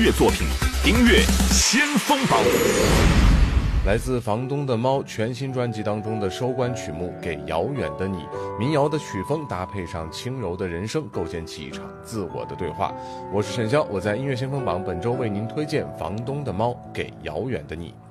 乐作品，音乐先锋榜。 来自房东的猫全新专辑当中的收官曲目《给遥远的你》，民谣的曲风搭配上轻柔的人声，构建起一场自我的对话。我是陈潇，我在音乐先锋榜本周为您推荐房东的猫《给遥远的你》。